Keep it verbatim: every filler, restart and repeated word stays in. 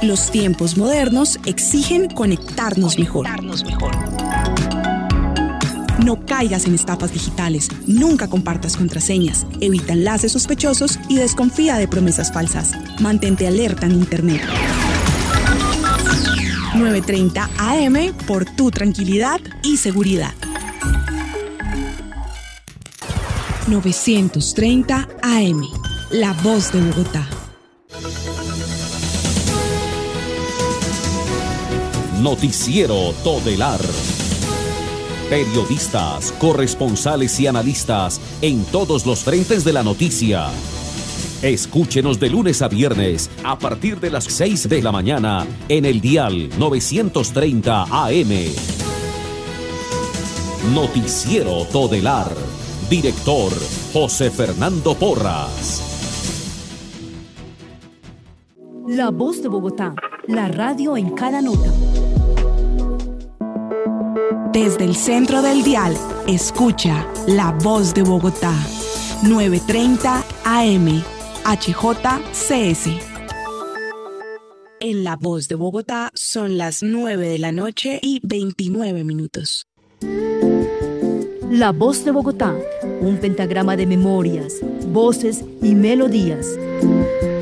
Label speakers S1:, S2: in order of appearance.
S1: Los tiempos modernos exigen conectarnos mejor. No caigas en estafas digitales, nunca compartas contraseñas, evita enlaces sospechosos y desconfía de promesas falsas. Mantente alerta en Internet. nueve treinta A M por tu tranquilidad y seguridad. novecientos treinta A M, La Voz de Bogotá.
S2: Noticiero Todelar. Periodistas, corresponsales y analistas en todos los frentes de la noticia. Escúchenos de lunes a viernes a partir de las seis de la mañana en el dial novecientos treinta A M. Noticiero Todelar. Director José Fernando Porras.
S3: La Voz de Bogotá, la radio en cada nota.
S1: Desde el centro del dial, escucha La Voz de Bogotá, novecientos treinta A M, H J C S. En La Voz de Bogotá son las nueve de la noche y veintinueve minutos.
S3: La Voz de Bogotá, un pentagrama de memorias, voces y melodías.